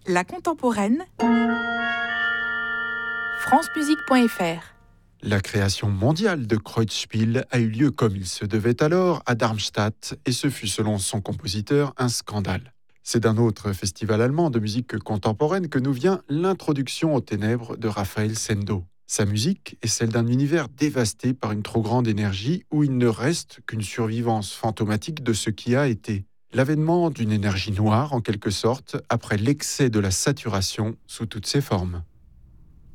La contemporaine, francemusique.fr. La création mondiale de Kreuzspiel a eu lieu comme il se devait alors à Darmstadt et ce fut selon son compositeur un scandale. C'est d'un autre festival allemand de musique contemporaine que nous vient l'introduction aux ténèbres de Raphaël Sendo. Sa musique est celle d'un univers dévasté par une trop grande énergie où il ne reste qu'une survivance fantomatique de ce qui a été. L'avènement d'une énergie noire en quelque sorte après l'excès de la saturation sous toutes ses formes.